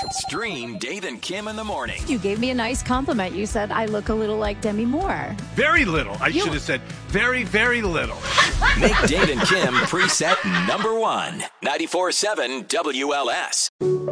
Stream Dave and Kim in the morning. You gave me a nice compliment. You said I look a little like Demi Moore. Very little. I should have said very, very little. Make Dave and Kim preset number 1. 94.7 WLS.